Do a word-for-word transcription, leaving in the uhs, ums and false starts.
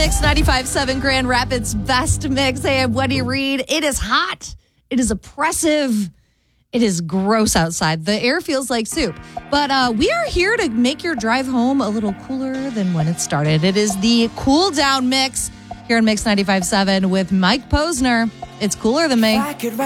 Mix ninety-five point seven Grand Rapids Best Mix. Hey, I'm Wendy Reed. It is hot. It is oppressive. It is gross outside. The air feels like soup. But uh, we are here to make your drive home a little cooler than when it started. It is the Cool Down Mix here on Mix ninety-five point seven with Mike Posner. It's cooler than me.